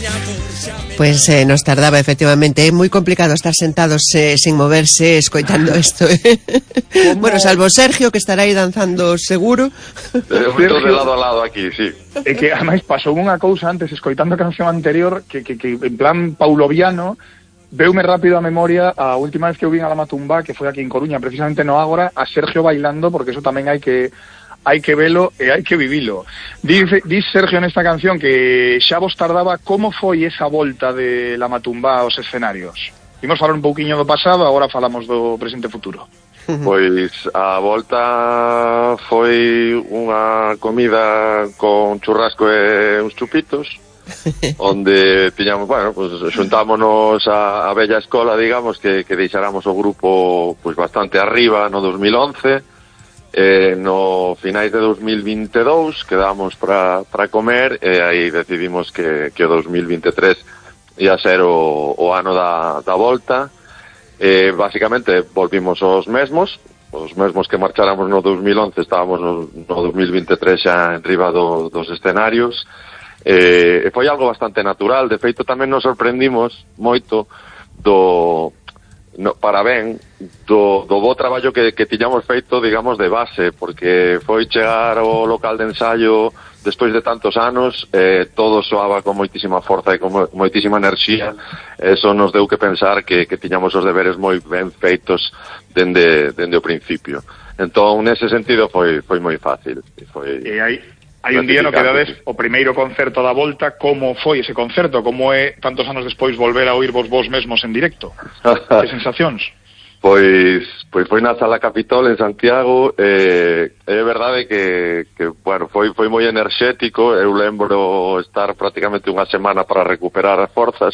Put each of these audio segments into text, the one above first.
Pues nos tardaba, efectivamente. É moi complicado estar sentados sin moverse, escoitando isto. Bueno, salvo Sergio, que estará aí danzando seguro. Moito de lado a lado aquí, sí. É que, ademais, pasou unha cousa antes, escoitando a canción anterior, que en plan pauloviano, veume rápido a memoria a última vez que eu vin a La Matumba, que foi aquí en Coruña, precisamente no Ágora, a Sergio bailando, porque eso tamén hai que velo e hai que vivilo. Dice Sergio nesta canción que xa vos tardaba. Como foi esa volta de La Matumba aos escenarios? Imos falar un pouquiño do pasado, agora falamos do presente e futuro. Pois a volta foi unha comida con churrasco e uns chupitos, onde tiñamos, bueno, pues xuntámonos a bella escola, digamos, que deixáramos o grupo pues bastante arriba no 2011. No finais de 2022 quedamos para comer e aí decidimos que o 2023 ia ser o ano da volta. Basicamente volvimos os mesmos que marcháramos no 2011, estábamos no 2023 xa en riba dos escenarios. Foi algo bastante natural. De feito tamén nos sorprendimos moito para ben do bo traballo que tiñamos feito, digamos, de base, porque foi chegar ao local de ensayo despois de tantos anos, todo soaba con moitísima forza e con moitísima enerxía. Eso nos deu que pensar que tiñamos os deberes moi ben feitos dende o principio. Entón, nese sentido, foi moi fácil. Hai un día no que dades o primeiro concerto da volta. Como foi ese concerto? Como é tantos anos despois volver a oírvos vos mesmos en directo? Que sensacións? Pois foi na Sala Capitol en Santiago. É verdade que bueno, foi moi enerxético. Eu lembro estar prácticamente unha semana para recuperar as forzas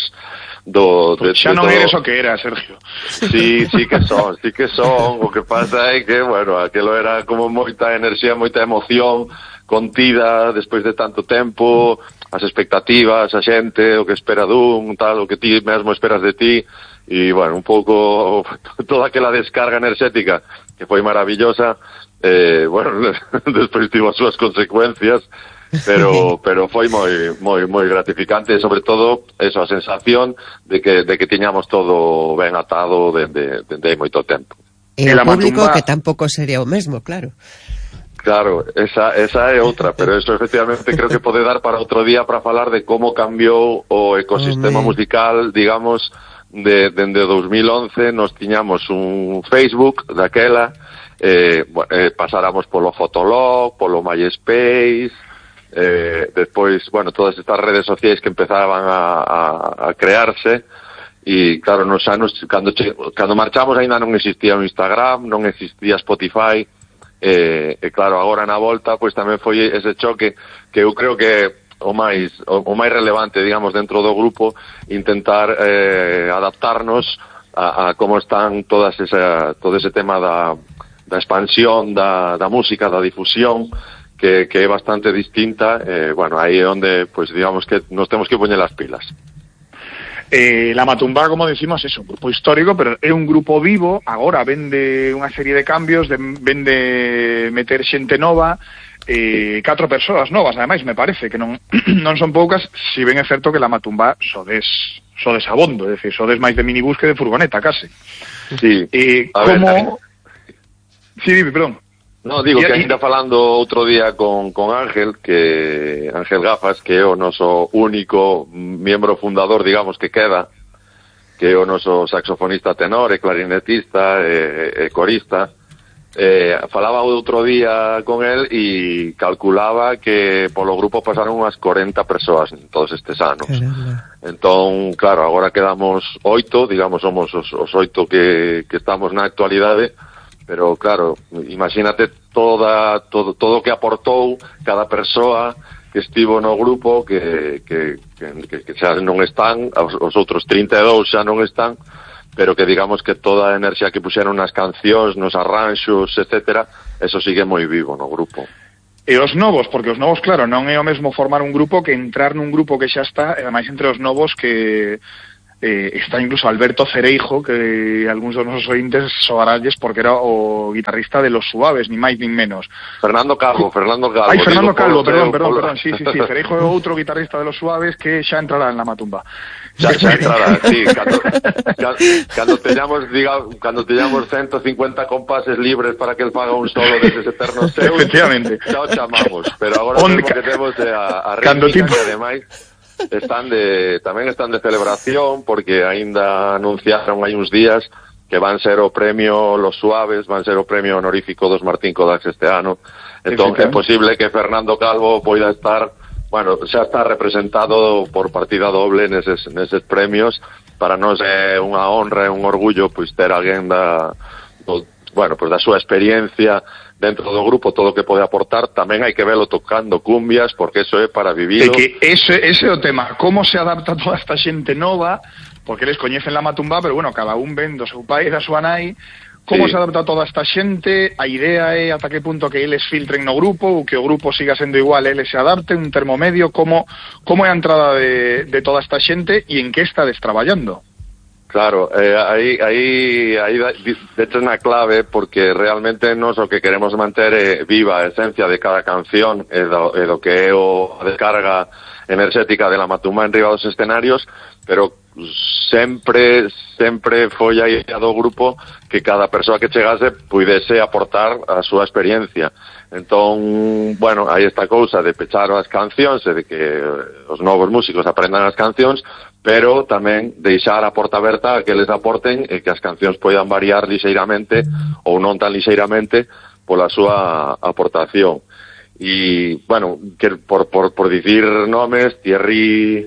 xa non eres o que era, Sergio. Sí que son. O que pasa é que, bueno, aquilo era como moita enerxía, moita emoción contida despois de tanto tempo, as expectativas, a xente, o que espera dun, tal, o que ti mesmo esperas de ti, e, bueno, un pouco toda aquela descarga enerxética que foi maravillosa, bueno, despois tivo as súas consecuencias, pero foi moi gratificante, e sobre todo, eso, a sensación de que tiñamos todo ben atado dende moito tempo. E o público que tampouco sería o mesmo, claro. Claro, esa é outra, pero eso efectivamente creo que pode dar para outro día para falar de como cambiou o ecosistema musical, digamos, dende 2011. Nos tiñamos un Facebook daquela, pasáramos polo Fotolog, polo MySpace, despois, bueno, todas estas redes sociais que empezaban a crearse, e claro, nos anos, cando marchamos ainda non existía o Instagram, non existía Spotify. Claro, agora na volta pois tamén foi ese choque que eu creo que o máis relevante, digamos, dentro do grupo, intentar adaptarnos a como están todo ese tema da expansión da música, da difusión, que é bastante distinta. Bueno, aí é onde, pois, digamos que nos temos que poñer as pilas. La Matumba, como decimos, é un grupo histórico, pero é un grupo vivo. Agora ven de unha serie de cambios, ven de meter xente nova, 4 persoas novas, ademais, me parece que non son poucas, si ben é certo que La Matumba sodes abondo, é dicir, sodes máis de minibús que de furgoneta, case. Sí. Como... Sí, dime, perdón. No, digo que ainda falando outro día con Ángel Gafas, que é o noso único miembro fundador, digamos, que queda, que é o noso saxofonista tenor e clarinetista e corista. Falaba outro día con el e calculaba que polo grupo pasaron unhas 40 persoas en todos estes anos. Caramba. Entón, claro, agora quedamos 8, digamos, somos os 8 que estamos na actualidade. Pero, claro, imagínate todo o que aportou cada persoa que estivo no grupo, que xa non están, os outros 32 xa non están, pero que digamos que toda a enerxía que puxeron nas cancións, nos arranxos, etcétera, eso sigue moi vivo no grupo. E os novos, porque os novos, claro, non é o mesmo formar un grupo que entrar nun grupo que xa está, e ademais entre os novos que está incluso Alberto Cereijo, que algúns dos nosos ointes soaralles porque era o guitarrista de Los Suaves, ni máis nin menos. Fernando Calvo. Ai, Fernando Calvo, perdón, sí, Cereijo é outro guitarrista de Los Suaves que xa entrará en la matumba. Xa entrará, sí, cando teñamos 150 compases libres para que el faga un solo deses eternos seus, efectivamente, xa o chamamos, pero agora mesmo que temos a rítmica que ademais tamén están de celebración, porque aínda anunciaron hai uns días que van ser o premio Los Suaves, van ser o premio honorífico dos Martín Kodax este ano. Entón é posible que Fernando Calvo poida estar, bueno, xa está representado por partida doble neses premios. Para nós é unha honra e un orgullo pois ter alguén da súa experiencia dentro do grupo, todo o que pode aportar. Tamén hai que velo tocando cumbias, porque eso é para vivilo. E que ese é o tema, como se adapta toda esta xente nova, porque eles coñecen la matumba, pero bueno, cada un ven do seu pai e da súa nai. Como se adapta toda esta xente? A idea é ata que punto que eles filtren no grupo, ou que o grupo siga sendo igual, eles se adapten, un termo medio. Como é a entrada de toda esta xente e en que estades traballando? Claro, aí deches na clave, porque realmente nós o que queremos manter é viva a esencia de cada canción e do que é a descarga enerxética de la matumba en riba dos escenarios, pero sempre foi a idea do grupo que cada persoa que chegase puidese aportar a súa experiencia. Entón, bueno, hai esta cousa de pechar as cancións e de que os novos músicos aprendan as cancións, pero tamén deixar a porta aberta a que les aporten e que as cancións poidan variar lixeiramente ou non tan lixeiramente pola súa aportación. E, bueno, que por dicir nomes, Thierry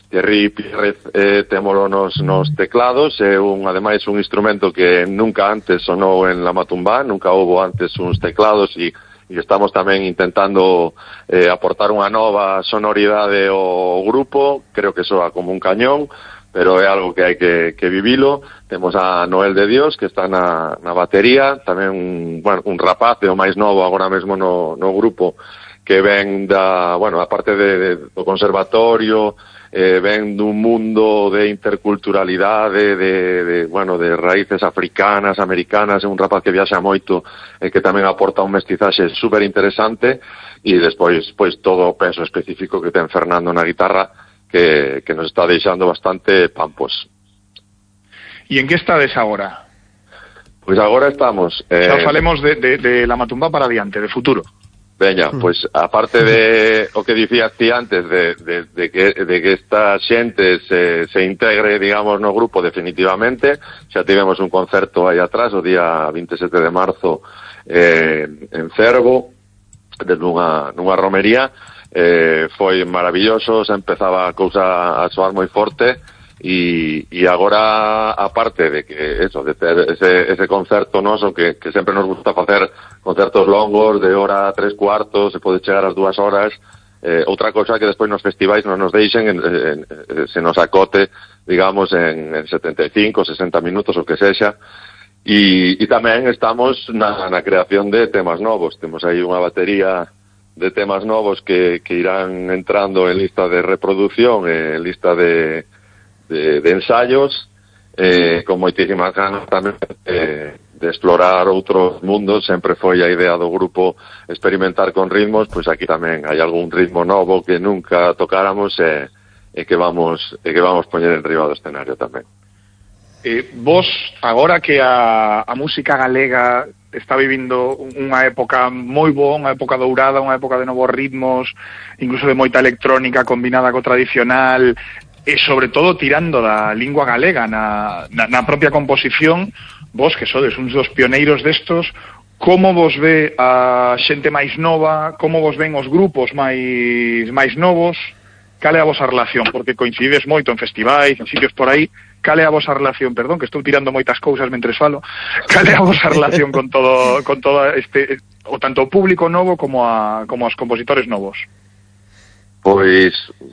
Pérez témolo nos teclados, é ademais un instrumento que nunca antes sonou en la matumba, nunca houbo antes uns teclados, e estamos tamén intentando aportar unha nova sonoridade ao grupo. Creo que soa como un cañón, pero é algo que hai que vivilo. Temos a Noel de Dios, que está na batería, tamén un rapaz o máis novo agora mesmo no grupo, que ven aparte do conservatorio, ven dun mundo de interculturalidade, de raíces africanas, americanas. É un rapaz que viaxa moito e que tamén aporta un mestizaxe super interesante, e despois todo o peso específico que ten Fernando na guitarra, que nos está deixando bastante pampos. E en que estades agora? Pois agora estamos... Xa falemos de la matumba para adiante, de futuro. Veña, pois aparte de o que dicías ti antes de que esta xente se integre, digamos, no grupo definitivamente, xa tivemos un concerto aí atrás o día 27 de marzo en Cervo, nunha romería. Foi maravilloso, se empezaba a cousa a soar moi forte, e agora, aparte de que de ter ese concerto noso que sempre nos gusta facer concertos longos de hora 3/4, se pode chegar ás 2 horas. Outra cosa que despois nos festivais non nos deixen se nos acote, digamos, en 75, 60 minutos, o que sexa. E tamén estamos na creación de temas novos. Temos aí unha batería de temas novos que irán entrando en lista de reproducción, en lista de ensayos, con moitísimas ganas tamén de explorar outros mundos. Sempre foi a idea do grupo experimentar con ritmos, pois aquí tamén hai algún ritmo novo que nunca tocáramos e que vamos poñer en riba do escenario tamén. Vos, agora que a música galega está vivindo unha época moi boa, unha época dourada, unha época de novos ritmos, incluso de moita electrónica combinada co tradicional, e sobre todo tirando da lingua galega na propia composición. Vos, que sodes uns dos pioneiros destos, como vos ve a xente máis nova, como vos ven os grupos máis novos? Cal é a vosa relación? Porque coincidides moito en festivais, en sitios por aí. Cal é a vosa relación? Perdón, que estou tirando moitas cousas mentres falo. Cal é a vosa relación con todo este, o tanto o público novo como os compositores novos? Pois,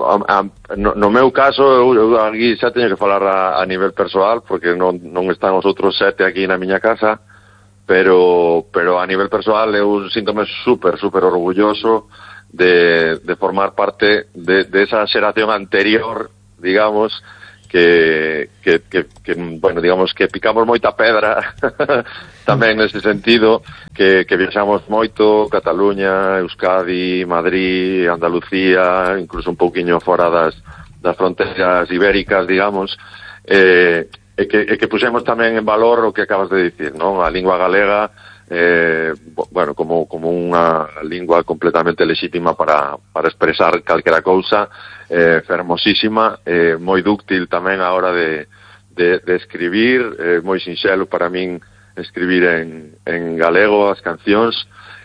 no meu caso, eu aquí xa teño que falar a nivel persoal, porque non están os outros 7 aquí na miña casa, pero a nivel persoal eu síntome super orgulloso de formar parte de esa xeración anterior, digamos, bueno, digamos que picamos moita pedra tamén nese sentido, que viaxamos moito, Cataluña, Euskadi, Madrid, Andalucía, incluso un pouquiño fora das fronteiras ibéricas, digamos, e que puxemos tamén en valor o que acabas de dicir, non? A lingua galega, bueno, como unha lingua completamente lexítima para expresar calquera cousa, fermosísima, moi dúctil tamén a hora de escribir, moi sinxelo para min escribir en galego as cancións.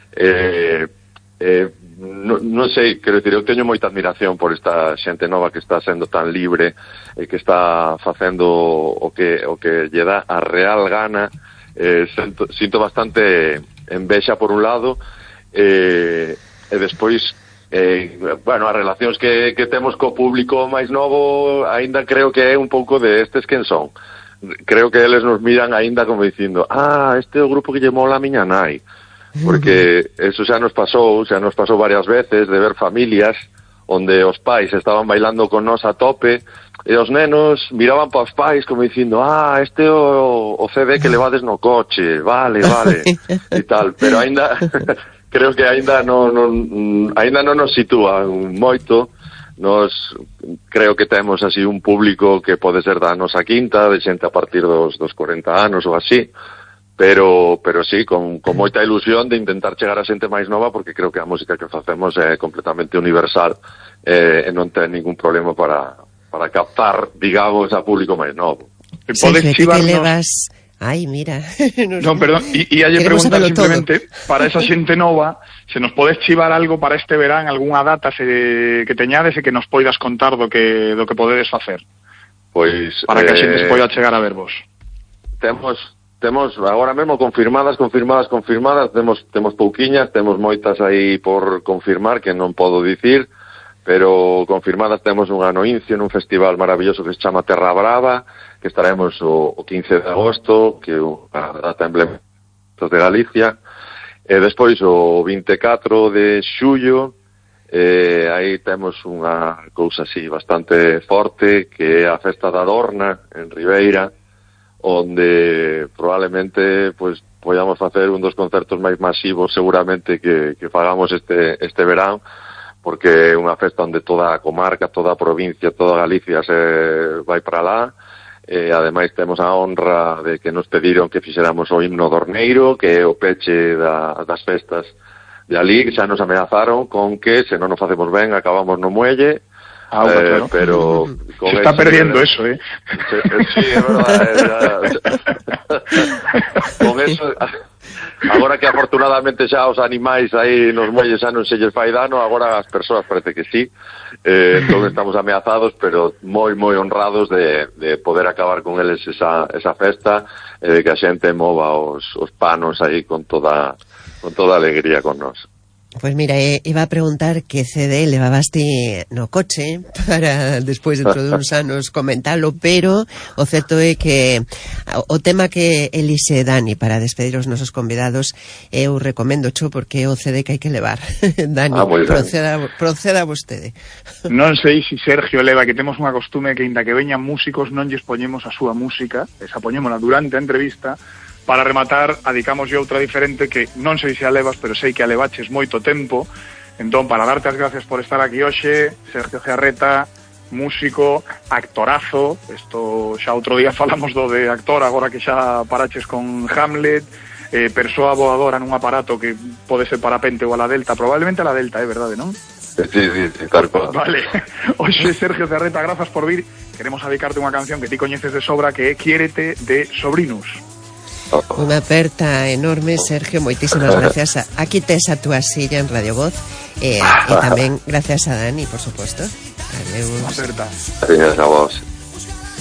Non sei, quero dicir, eu teño moita admiración por esta xente nova que está sendo tan libre e que está facendo o que lle dá a real gana. Sinto bastante envexa por un lado, e despois bueno, as relacións que temos co público máis novo aínda creo que é un pouco de estes quen son. Creo que eles nos miran aínda como dicindo, este é o grupo que lle mola a miña nai, porque eso xa nos pasou varias veces, de ver familias onde os pais estaban bailando con nós a tope e os nenos miraban para os pais como dicindo, este é o CD que levades no coche, vale, e tal, pero aínda creo que aínda non nos sitúan moito. Nos creo que temos así un público que pode ser da nosa quinta, de xente a partir dos 40 anos ou así, pero sí, con moita ilusión de intentar chegar a xente máis nova, porque creo que a música que facemos é completamente universal e non ten ningún problema para captar, digamos, a público máis novo. Podes chivarnos... Ai, mira. Non, perdón, e lle preguntar simplemente para esa xente nova, se nos podes chivar algo para este verán, algunha data que teñades e que nos poidas contar do que podedes facer. Pois para que a xente se poida chegar a vervos. Temos agora mesmo confirmadas, temos pouquiñas, temos moitas aí por confirmar que non podo dicir, pero confirmadas temos unha no Incio, nun festival maravilloso que se chama Terra Brava, que estaremos o 15 de agosto, que é unha data emblemática de Galicia, e despois o 24 de xullo, aí temos unha cousa así bastante forte, que é a Festa da Dorna, en Ribeira, onde probablemente pues podamos facer un dos concertos máis masivos seguramente que fagamos este verán, porque é unha festa onde toda a comarca, toda a provincia, toda Galicia se vai para lá. Ademais temos a honra de que nos pediron que fixéramos o himno dorneiro, que é o peche das festas de alí, que xa nos ameazaron con que se non nos facemos ben acabamos no muelle. Claro. Pero se está perdiendo eso, sí, é verdade. Con eso, agora que afortunadamente xa os animais aí nos muelles xa non se lles fai dano, agora as persoas parece que sí. Entón estamos ameazados, pero moi honrados de poder acabar con eles esa festa, de que a xente mova os panos aí con toda alegría con nós. Pues mira, iba a preguntar que CD levabaste no coche para despois dentro de uns anos comentalo, pero o certo é que o tema que elixe Dani para despedir os nosos convidados eu recomendo cho porque é o CD que hai que levar. Dani, proceda vostede. Non sei se Sergio leva, que temos unha costume que inda que veñan músicos non lles poñemos a súa música, esa poñémola durante a entrevista. Para rematar, adicamos yo outra diferente que non sei se a levas, pero sei que a levaches moito tempo. Entón, para darte as gracias por estar aquí hoxe, Sergio Cearreta, músico, actorazo, isto xa outro día falamos do de actor, agora que xa paraches con Hamlet, persoa voadora nun aparato que pode ser parapente ou a la Delta, probablemente a la Delta, verdade, non? Sí, tal cual. Vale, hoxe Sergio Cearreta, grazas por vir, queremos dedicarte unha canción que ti coñeces de sobra, que é Quiérete, de Sobrinus. Unha aperta enorme, Sergio, moitísimas gracias. Aquí tes a túa silla en Radio Voz e tamén gracias a Dani, por suposto. Adeus. Unha aperta. Gracias a vos.